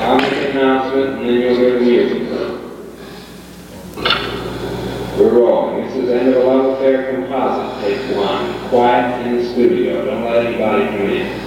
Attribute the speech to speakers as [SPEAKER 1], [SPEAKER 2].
[SPEAKER 1] I'll make an announcement and then you'll hear the music. We're rolling. This is End of a Love Affair Composite, take one. Quiet in the studio. Don't let anybody come in.